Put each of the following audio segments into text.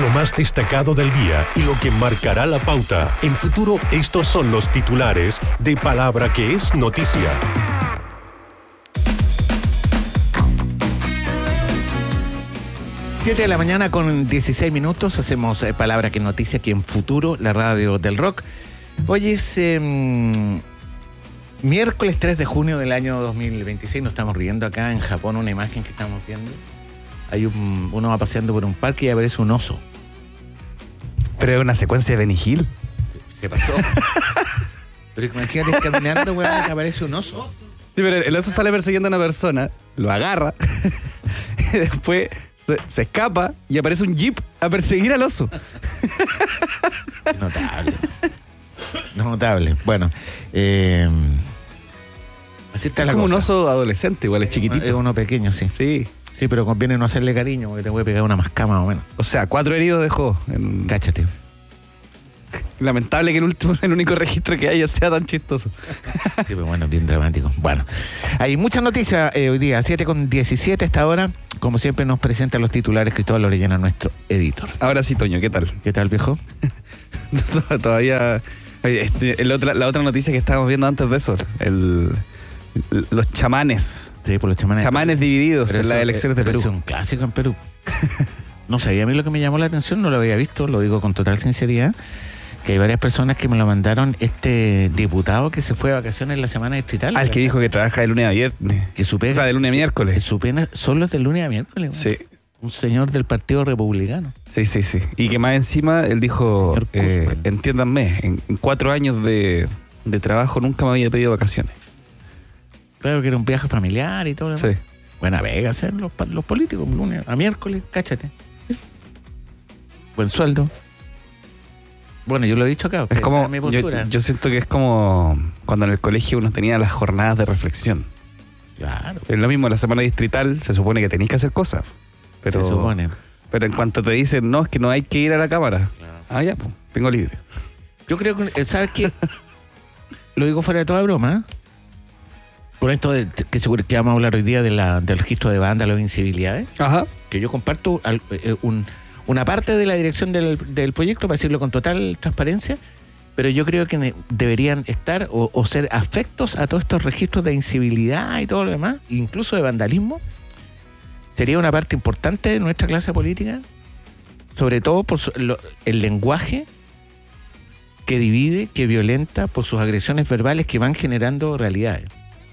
más destacado del día y lo que marcará la pauta. En Futuro, estos son los titulares de Palabra que es noticia. 7 de la mañana con 16 minutos. Hacemos Palabra que es noticia aquí en Futuro, la radio del rock. Hoy es miércoles 3 de junio del año 2026. Nos estamos riendo acá en Japón, una imagen que estamos viendo. Hay uno va paseando por un parque y aparece un oso. Pero es una secuencia de Benny Hill. Se pasó. Pero imagínate caminando, weón, que aparece un oso. Sí, pero el oso sale persiguiendo a una persona, lo agarra y después se escapa y aparece un jeep a perseguir al oso. Notable. Notable. Bueno, así está la cosa. Es como un oso adolescente, igual es chiquitito. Es uno pequeño, sí. Sí. Sí, pero conviene no hacerle cariño porque te puede pegar una mascama más o menos. O sea, 4 heridos dejó. Cáchate. Lamentable que el único registro que haya sea tan chistoso. Sí, pero bueno, bien dramático. Bueno, hay muchas noticias hoy día, 7:17 esta hora. Como siempre nos presenta los titulares Cristóbal Orellana, nuestro editor. Ahora sí, Toño, ¿qué tal? ¿Qué tal, viejo? Todavía... la otra noticia que estábamos viendo antes de eso, los chamanes. Sí, por los chamanes. Chamanes divididos en las elecciones de Perú. Es un clásico en Perú. No sabía a mí lo que me llamó la atención, no lo había visto, lo digo con total sinceridad, que hay varias personas que me lo mandaron. Este diputado que se fue de vacaciones la semana distrital. El que dijo que trabaja de lunes a viernes. Que su pena, o sea, de lunes a miércoles. Que su pena solo es de lunes a miércoles. Sí. Un señor del Partido Republicano. Sí. Y que más encima él dijo, entiéndanme, en 4 años de trabajo nunca me había pedido vacaciones. Claro que era un viaje familiar y todo. Sí. Buena vega hacer los políticos, lunes a miércoles, cáchate. Buen sueldo. Bueno, yo lo he dicho acá, es como, mi postura. Yo siento que es como cuando en el colegio uno tenía las jornadas de reflexión. Claro. Es lo mismo, la semana distrital se supone que tenéis que hacer cosas. Pero, se supone. Pero en cuanto te dicen, no, es que no hay que ir a la cámara. Claro. Ya, pues, tengo libre. Yo creo que, ¿sabes qué? Lo digo fuera de toda broma, por esto que seguro que vamos a hablar hoy día del registro de vándalos e incivilidades. Ajá. Que yo comparto una parte de la dirección del proyecto, para decirlo con total transparencia, pero yo creo que deberían estar o ser afectos a todos estos registros de incivilidad y todo lo demás, incluso de vandalismo. Sería una parte importante de nuestra clase política, sobre todo por el lenguaje que divide, que violenta, por sus agresiones verbales que van generando realidades.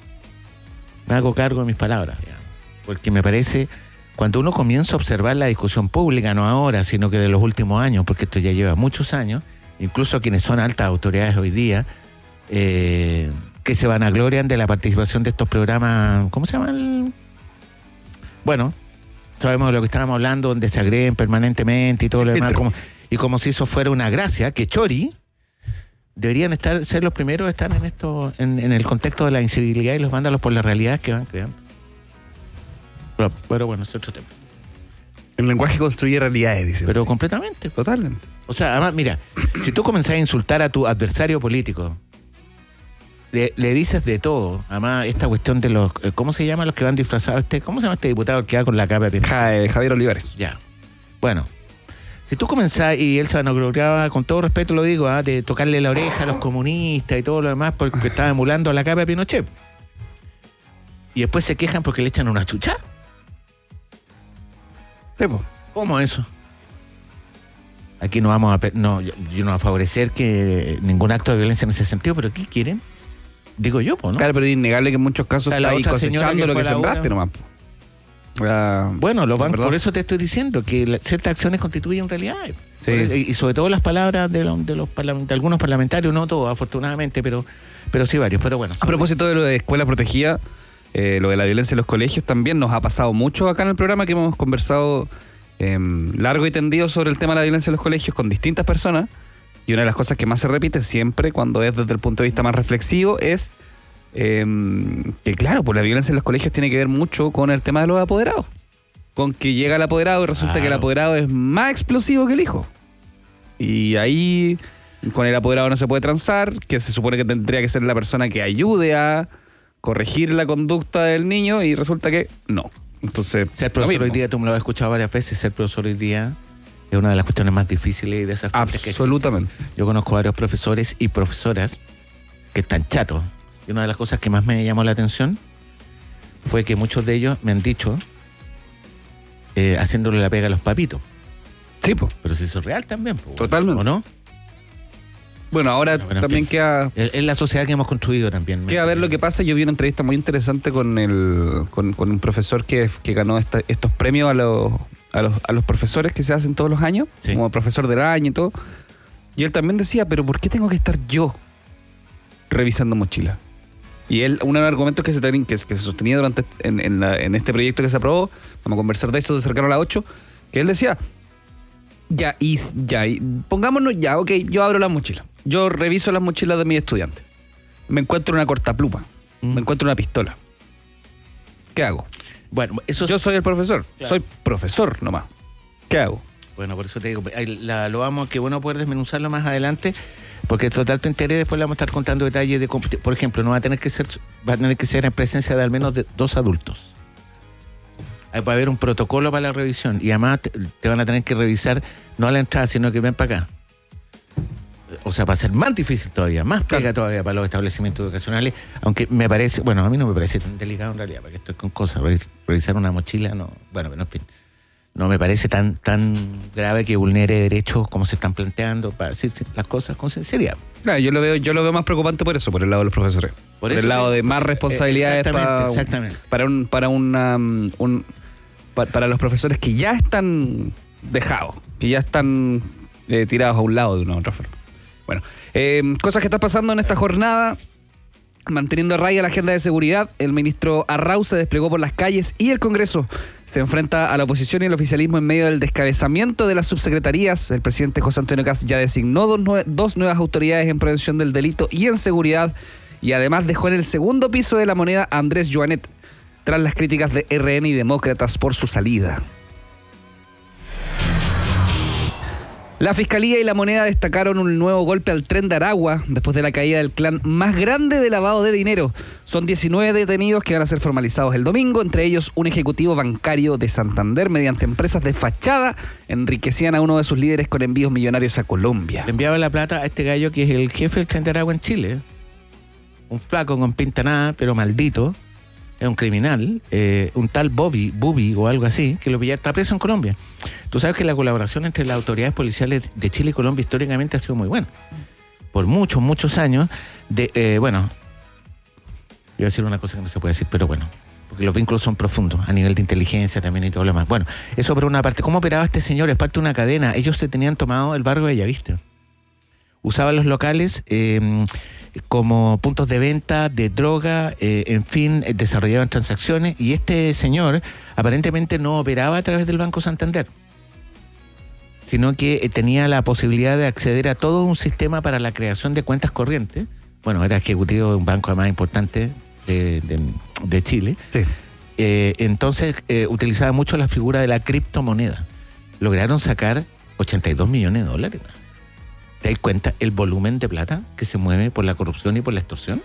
Me hago cargo de mis palabras, porque me parece, cuando uno comienza a observar la discusión pública, no ahora, sino que de los últimos años, porque esto ya lleva muchos años, incluso quienes son altas autoridades hoy día, que se vanaglorian de la participación de estos programas, ¿cómo se llaman? Bueno, sabemos de lo que estábamos hablando, donde se agreden permanentemente y todo lo demás, como si eso fuera una gracia, que chori. Deberían ser los primeros a estar en el contexto de la incivilidad y los vándalos por las realidades que van creando. Pero bueno, es otro tema. El lenguaje construye realidades, dice. Pero completamente. Totalmente. O sea, además, mira, si tú comenzás a insultar a tu adversario político, le dices de todo. Además, esta cuestión de los... ¿Cómo se llaman los que van disfrazados? ¿Cómo se llama este diputado que va con la capa de Javier Olivares. Ya. Bueno. Si tú comenzás, y él se vanagloriaba, con todo respeto lo digo, de tocarle la oreja a los comunistas y todo lo demás porque estaba emulando a la capa de Pinochet. Y después se quejan porque le echan una chucha. ¿Cómo eso? Aquí no vamos yo no voy a favorecer que ningún acto de violencia en ese sentido, pero ¿qué quieren? Digo yo, ¿no? Claro, pero es innegable que en muchos casos está ahí cosechando lo que sembraste nomás. Bueno, por eso te estoy diciendo que ciertas acciones constituyen realidades. Sí. Y sobre todo las palabras de algunos parlamentarios, no todos, afortunadamente, pero sí varios. Pero bueno. A propósito de lo de escuela protegida, lo de la violencia en los colegios también nos ha pasado mucho acá en el programa, que hemos conversado largo y tendido sobre el tema de la violencia en los colegios con distintas personas. Y una de las cosas que más se repite siempre cuando es desde el punto de vista más reflexivo es que claro, pues la violencia en los colegios tiene que ver mucho con el tema de los apoderados. Con que llega el apoderado y resulta que el apoderado es más explosivo que el hijo. Y ahí con el apoderado no se puede transar, que se supone que tendría que ser la persona que ayude a corregir la conducta del niño y resulta que no. Entonces, ser profesor hoy día, tú me lo has escuchado varias veces, ser profesor hoy día Es una de las cuestiones más difíciles y desafiantes que existe. Absolutamente. Yo conozco varios profesores y profesoras que están chatos. Y una de las cosas que más me llamó la atención fue que muchos de ellos me han dicho haciéndole la pega a los papitos. Sí, po. Pero si eso es real también, po, Totalmente. ¿o no? Bueno, ahora Bueno, también en fin. queda Es la sociedad que hemos construido también. a ver lo que pasa. Yo vi una entrevista muy interesante con un profesor que ganó estos premios a los profesores que se hacen todos los años, Sí. como profesor del año y todo. Y él también decía, pero ¿por qué tengo que estar yo revisando mochilas? Y él, un argumento que se sostenía durante en este proyecto que se aprobó, vamos a conversar de esto de cercano a las 8, que él decía, pongámonos ya, ok, yo abro las mochilas, yo reviso las mochilas de mis estudiantes, me encuentro una cortapluma, me encuentro una pistola, ¿qué hago? Bueno, eso Yo soy el profesor, Claro. soy profesor nomás, ¿qué hago? Bueno, por eso te digo, lo vamos, que bueno poder desmenuzarlo más adelante, porque total tu interés, después le vamos a estar contando detalles de, por ejemplo, no va a tener que ser en presencia de al menos de 2 adultos. Va a haber un protocolo para la revisión y además te van a tener que revisar no a la entrada, sino que ven para acá. O sea, va a ser más difícil todavía, más pega todavía para los establecimientos educacionales, aunque me parece, bueno, a mí no me parece tan delicado en realidad, porque estoy con cosas, revisar una mochila, no, bueno, pero en fin, no me parece tan grave que vulnere derechos como se están planteando, para decir las cosas con sinceridad. Claro, yo lo veo más preocupante por eso, por el lado de los profesores. Por el lado de más responsabilidades exactamente. para los profesores que ya están dejados, que ya están tirados a un lado de una u otra forma. Bueno, cosas que están pasando en esta jornada. Manteniendo a raya la agenda de seguridad, el ministro Arrau se desplegó por las calles y el Congreso se enfrenta a la oposición y el oficialismo en medio del descabezamiento de las subsecretarías. El presidente José Antonio Kast ya designó dos nuevas autoridades en prevención del delito y en seguridad, y además dejó en el segundo piso de la moneda a Andrés Joanet, tras las críticas de RN y demócratas por su salida. La Fiscalía y la Moneda destacaron un nuevo golpe al Tren de Aragua después de la caída del clan más grande de lavado de dinero. Son 19 detenidos que van a ser formalizados el domingo, entre ellos un ejecutivo bancario de Santander. Mediante empresas de fachada enriquecían a uno de sus líderes con envíos millonarios a Colombia. Le enviaba la plata a este gallo que es el jefe del Tren de Aragua en Chile. Un flaco con pinta nada, pero maldito. Es un criminal, un tal Bubi o algo así, que lo pillaron, está preso en Colombia. Tú sabes que la colaboración entre las autoridades policiales de Chile y Colombia históricamente ha sido muy buena. Por muchos años, bueno, iba a decir una cosa que no se puede decir, pero bueno, porque los vínculos son profundos, a nivel de inteligencia también y todo lo demás. Bueno, eso por una parte. ¿Cómo operaba este señor? Es parte de una cadena. Ellos se tenían tomado el barrio de Bellavista. Usaban los locales como puntos de venta de droga, en fin, desarrollaban transacciones, y este señor aparentemente no operaba a través del Banco Santander, sino que tenía la posibilidad de acceder a todo un sistema para la creación de cuentas corrientes. Bueno, era ejecutivo de un banco más importante de Chile. Sí. Entonces utilizaba mucho la figura de la criptomoneda. Lograron sacar $82 millones. ¿Te das cuenta el volumen de plata que se mueve por la corrupción y por la extorsión?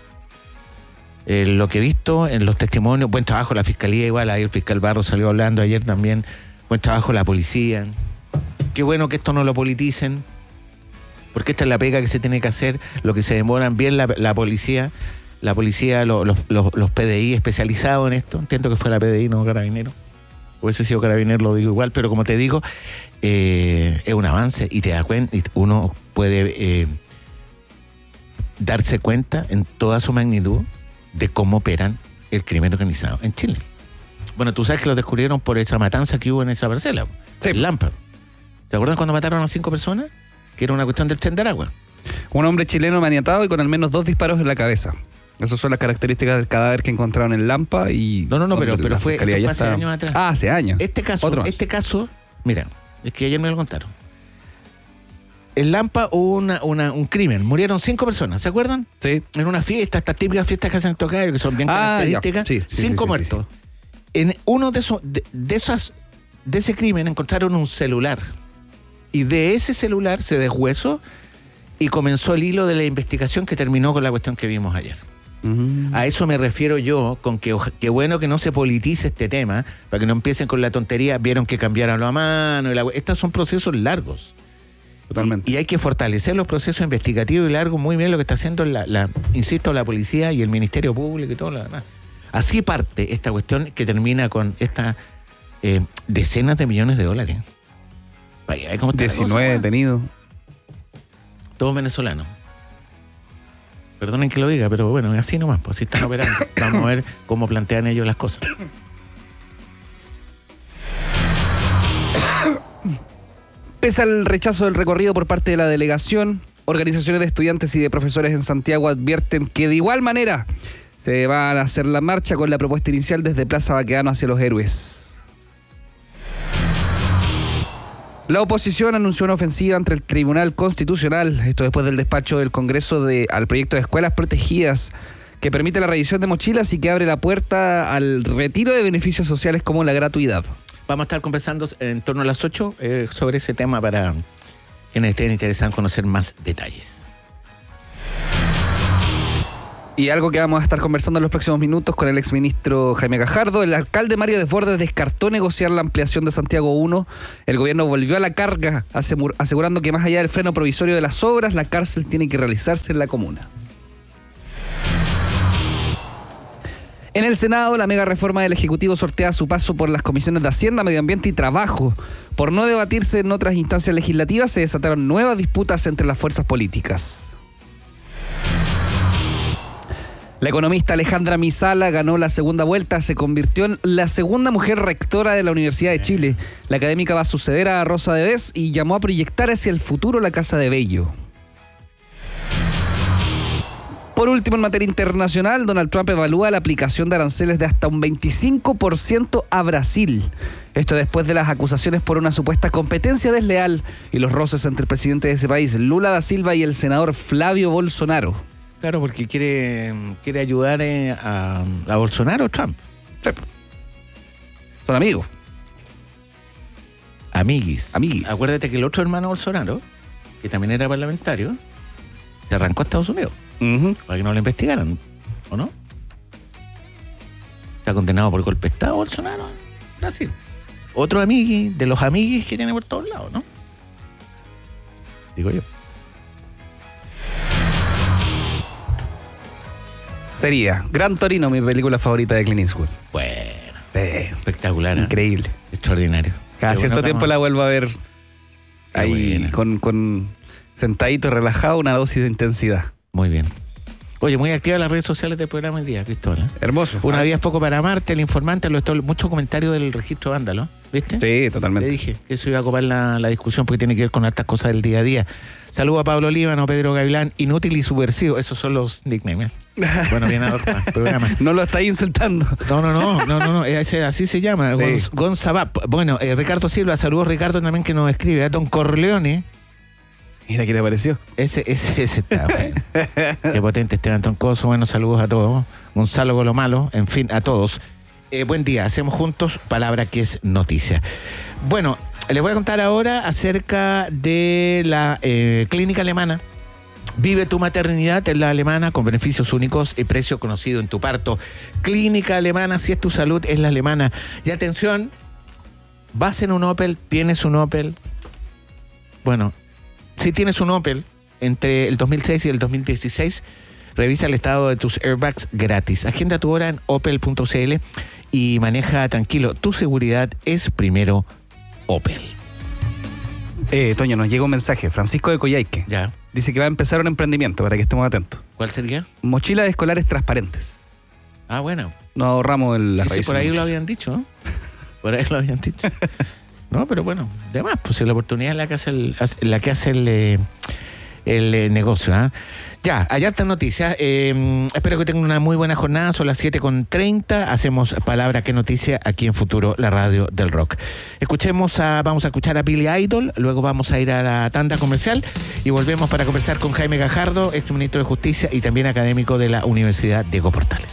Lo que he visto en los testimonios, buen trabajo la Fiscalía, igual ahí el fiscal Barro salió hablando ayer también, buen trabajo la policía. Qué bueno que esto no lo politicen, porque esta es la pega que se tiene que hacer, lo que se demoran bien la policía, los PDI especializados en esto. Entiendo que fue la PDI, no Carabineros. Hubiese sido Carabineros, lo digo igual, pero como te digo, es un avance y te da cuenta, y uno puede darse cuenta en toda su magnitud de cómo operan el crimen organizado en Chile. Bueno, tú sabes que lo descubrieron por esa matanza que hubo en esa parcela, Sí. en Lampa. ¿Te acuerdas cuando mataron a 5 personas? Que era una cuestión del Tren de Aragua. Un hombre chileno maniatado y con al menos 2 disparos en la cabeza. Esas son las características del cadáver que encontraron en Lampa y... No, pero la fue, fiscalía esto ya fue hace está... años atrás. Ah, hace años. Este Otro más. caso, mira, es que ayer me lo contaron. En Lampa hubo un crimen, murieron 5 personas, ¿se acuerdan? Sí. En una fiesta, estas típicas fiestas que hacen tocar, que son bien características, ya. Sí, 5 muertos. En uno de ese crimen encontraron un celular, y de ese celular se deshuesó y comenzó el hilo de la investigación que terminó con la cuestión que vimos ayer. A eso me refiero yo, con que bueno que no se politice este tema, para que no empiecen con la tontería, vieron que cambiaron a mano. Estos son procesos largos. Totalmente. Y hay que fortalecer los procesos investigativos y largos, muy bien lo que está haciendo insisto, la policía y el Ministerio Público y todo lo demás. Así parte esta cuestión que termina con estas decenas de millones de dólares. Vaya, ¿cómo está 19 detenidos. Todos venezolanos. Perdonen que lo diga, pero bueno, es así nomás, pues así están operando. Vamos a ver cómo plantean ellos las cosas. Pese al rechazo del recorrido por parte de la delegación, organizaciones de estudiantes y de profesores en Santiago advierten que de igual manera se va a hacer la marcha con la propuesta inicial desde Plaza Baquedano hacia Los Héroes. La oposición anunció una ofensiva ante el Tribunal Constitucional, esto después del despacho del Congreso al proyecto de escuelas protegidas, que permite la revisión de mochilas y que abre la puerta al retiro de beneficios sociales como la gratuidad. Vamos a estar conversando en torno a las 8 sobre ese tema para quienes estén interesados en conocer más detalles. Y algo que vamos a estar conversando en los próximos minutos con el exministro Jaime Gajardo. El alcalde Mario Desbordes descartó negociar la ampliación de Santiago 1. El gobierno volvió a la carga, asegurando que más allá del freno provisorio de las obras, la cárcel tiene que realizarse en la comuna. En el Senado, la mega reforma del Ejecutivo sortea su paso por las comisiones de Hacienda, Medio Ambiente y Trabajo. Por no debatirse en otras instancias legislativas, se desataron nuevas disputas entre las fuerzas políticas. La economista Alejandra Misala ganó la segunda vuelta, se convirtió en la segunda mujer rectora de la Universidad de Chile. La académica va a suceder a Rosa de Vez y llamó a proyectar hacia el futuro la Casa de Bello. Por último, en materia internacional, Donald Trump evalúa la aplicación de aranceles de hasta un 25% a Brasil. Esto después de las acusaciones por una supuesta competencia desleal y los roces entre el presidente de ese país, Lula da Silva, y el senador Flavio Bolsonaro. Claro, porque quiere ayudar a Bolsonaro, Trump. Sí. Son amigos. Amiguis. Amiguis. Acuérdate que el otro hermano Bolsonaro, que también era parlamentario, se arrancó a Estados Unidos para que no lo investigaran, ¿o no? Está condenado por golpe de Estado Bolsonaro en Brasil. Otro amiguis, de los amiguis que tiene por todos lados, ¿no? Digo yo. Sería Gran Torino, mi película favorita de Clint Eastwood. Bueno, espectacular. Increíble. Extraordinario. Cada cierto tiempo la vuelvo a ver ahí buena. con sentadito, relajado, una dosis de intensidad. Muy bien. Oye, muy activa las redes sociales del programa el día, Cristóbal. Hermoso. Una día es poco para amarte, el informante, muchos comentarios del registro vándalo, ¿viste? Sí, totalmente. Te dije que eso iba a copar la discusión porque tiene que ver con hartas cosas del día a día. Saludos a Pablo Líbano, Pedro Gavilán, inútil y subversivo. Esos son los nicknames. Bueno, bien adornado el programa. No lo estáis insultando. No. Así se llama. Sí. Gonzabap. Bueno, Ricardo Silva, saludos Ricardo también que nos escribe. Don Corleone. Mira qué le pareció. Ese está bueno. Qué potente Esteban Troncoso. Bueno, saludos a todos. Gonzalo Golomalo, en fin, a todos. Buen día, hacemos juntos palabra que es noticia. Bueno, les voy a contar ahora acerca de la clínica alemana. Vive tu maternidad en la alemana con beneficios únicos y precio conocido en tu parto. Clínica alemana, si es tu salud, es la alemana. Y atención, vas en un Opel, tienes un Opel. Bueno, si tienes un Opel entre el 2006 y el 2016, revisa el estado de tus airbags gratis. Agenda tu hora en opel.cl y maneja tranquilo. Tu seguridad es primero Opel. Toño, nos llega un mensaje. Francisco de Coyhaique. Ya. Dice que va a empezar un emprendimiento para que estemos atentos. ¿Cuál sería? Mochilas escolares transparentes. Ah, bueno. Nos ahorramos la sí, por ahí lo habían dicho, ¿no? Por ahí lo habían dicho. No, pero bueno, de más, pues la oportunidad es la que hace el negocio. ¿Eh? Ya, hay hartas noticias. Espero que tengan una muy buena jornada. Son las 7:30. Hacemos Palabra que Noticia aquí en Futuro, la radio del rock. Vamos a escuchar a Billy Idol, luego vamos a ir a la tanda comercial y volvemos para conversar con Jaime Gajardo, exministro de Justicia y también académico de la Universidad Diego Portales.